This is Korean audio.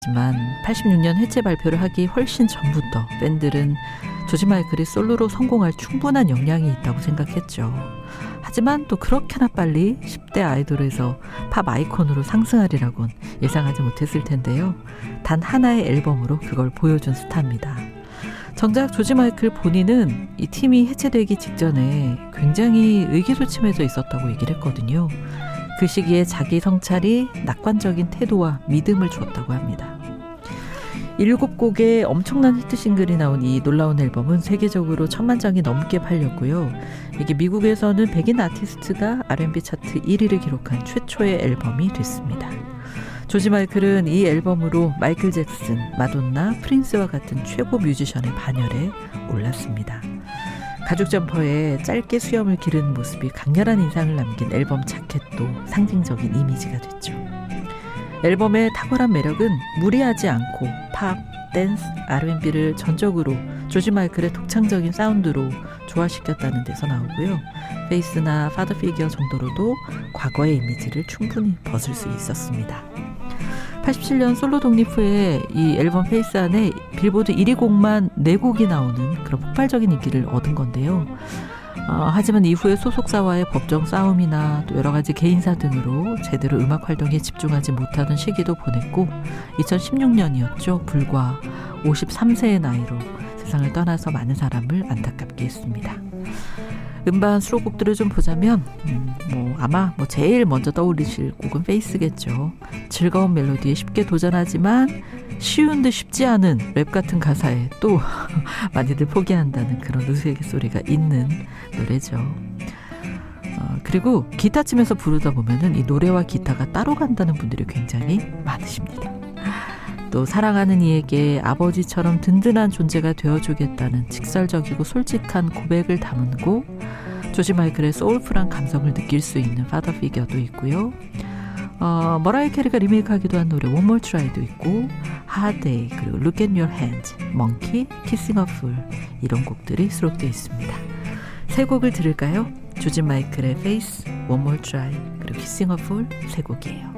하지만 86년 해체 발표를 하기 훨씬 전부터 팬들은 조지 마이클이 솔로로 성공할 충분한 역량이 있다고 생각했죠. 하지만 또 그렇게나 빨리 10대 아이돌에서 팝 아이콘으로 상승하리라곤 예상하지 못했을 텐데요. 단 하나의 앨범으로 그걸 보여준 스타입니다. 정작 조지 마이클 본인은 이 팀이 해체되기 직전에 굉장히 의기소침해져 있었다고 얘기를 했거든요. 그 시기에 자기 성찰이 낙관적인 태도와 믿음을 주었다고 합니다. 7곡의 엄청난 히트 싱글이 나온 이 놀라운 앨범은 세계적으로 1000만 장이 넘게 팔렸고요. 이게 미국에서는 백인 아티스트가 R&B 차트 1위를 기록한 최초의 앨범이 됐습니다. 조지 마이클은 이 앨범으로 마이클 잭슨, 마돈나, 프린스와 같은 최고 뮤지션의 반열에 올랐습니다. 가죽 점퍼에 짧게 수염을 기른 모습이 강렬한 인상을 남긴 앨범 자켓도 상징적인 이미지가 됐죠. 앨범의 탁월한 매력은 무리하지 않고 팝, 댄스, R&B를 전적으로 조지 마이클의 독창적인 사운드로 조화시켰다는 데서 나오고요. 페이스나 파더 피겨 정도로도 과거의 이미지를 충분히 벗을 수 있었습니다. 87년 솔로 독립 후에 이 앨범 페이스 안에 빌보드 1위 곡만 4곡이 나오는 그런 폭발적인 인기를 얻은 건데요. 하지만 이후에 소속사와의 법정 싸움이나 또 여러 가지 개인사 등으로 제대로 음악 활동에 집중하지 못하던 시기도 보냈고 2016년이었죠. 불과 53세의 나이로 세상을 떠나서 많은 사람을 안타깝게 했습니다. 음반 수록곡들을 좀 보자면 아마 제일 먼저 떠올리실 곡은 페이스겠죠. 즐거운 멜로디에 쉽게 도전하지만 쉬운 듯 쉽지 않은 랩 같은 가사에 또 많이들 포기한다는 그런 우스갯소리가 있는 노래죠. 그리고 기타 치면서 부르다 보면은 이 노래와 기타가 따로 간다는 분들이 굉장히 많으십니다. 또 사랑하는 이에게 아버지처럼 든든한 존재가 되어주겠다는 직설적이고 솔직한 고백을 담은 곡, 조지 마이클의 소울풀한 감성을 느낄 수 있는 파더 피겨도 있고요. 머라이어 캐리가 리메이크하기도 한 노래 One More Try도 있고 Hard Day, 그리고 Look at Your Hands, Monkey, Kissing a Fool 이런 곡들이 수록되어 있습니다. 세 곡을 들을까요? 조지 마이클의 Face, One More Try, 그리고 Kissing a Fool 세 곡이에요.